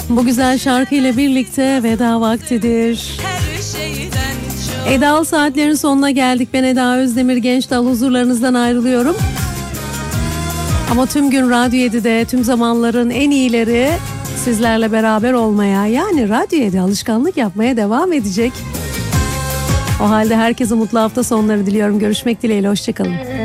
Bu güzel şarkıyla birlikte veda vaktidir. Eda'l saatlerin sonuna geldik. Ben Eda Özdemir Gençdal, huzurlarınızdan ayrılıyorum. Ama tüm gün Radyo 7'de tüm zamanların en iyileri sizlerle beraber olmaya, yani Radyo 7 alışkanlık yapmaya devam edecek. O halde herkese mutlu hafta sonları diliyorum. Görüşmek dileğiyle, hoşçakalın.